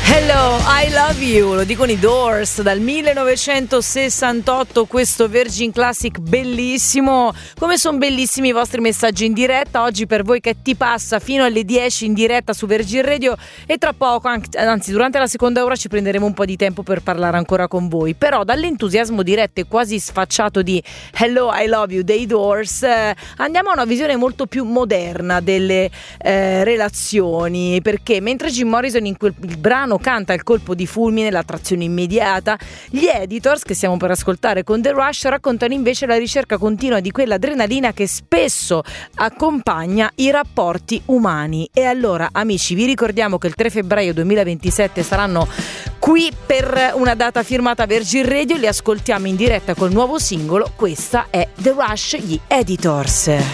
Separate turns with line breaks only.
Hello, I love you, lo dicono i Doors dal 1968, questo Virgin Classic bellissimo. Come sono bellissimi i vostri messaggi in diretta oggi per voi, che ti passa fino alle 10 in diretta su Virgin Radio, e tra poco, anzi durante la seconda ora, ci prenderemo un po' di tempo per parlare ancora con voi. Però dall'entusiasmo diretto e quasi sfacciato di Hello, I love you dei Doors andiamo a una visione molto più moderna delle relazioni, perché mentre Jim Morrison il brano canta il colpo di fulmine, l'attrazione immediata, gli Editors, che stiamo per ascoltare con The Rush, raccontano invece la ricerca continua di quell'adrenalina che spesso accompagna i rapporti umani. E allora, amici, vi ricordiamo che il 3 febbraio 2027 saranno qui per una data firmata Virgin Radio, li ascoltiamo in diretta col nuovo singolo. Questa è The Rush, gli Editors.